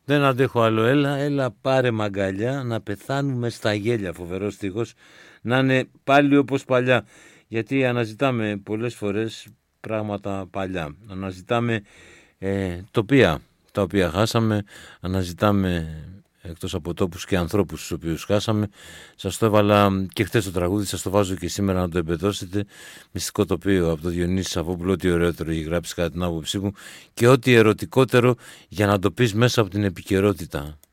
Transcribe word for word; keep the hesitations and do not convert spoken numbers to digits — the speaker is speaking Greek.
Δεν αντέχω άλλο. Έλα, έλα πάρε μαγκαλιά να πεθάνουμε στα γέλια. Φοβερός στίχος. Να είναι πάλι όπως παλιά. Γιατί αναζητάμε πολλές φορές πράγματα παλιά. Αναζητάμε ε, τοπία τα οποία χάσαμε. Αναζητάμε εκτός από τόπους και ανθρώπους τους οποίους χάσαμε. Σας το έβαλα και χτες το τραγούδι, σας το βάζω και σήμερα να το εμπεδώσετε. Μυστικό τοπίο από το Διονύση Σαββόπουλο, ό,τι ωραιότερο έχει γράψει κατά την άποψή μου και ό,τι ερωτικότερο για να το πεις μέσα από την επικαιρότητα.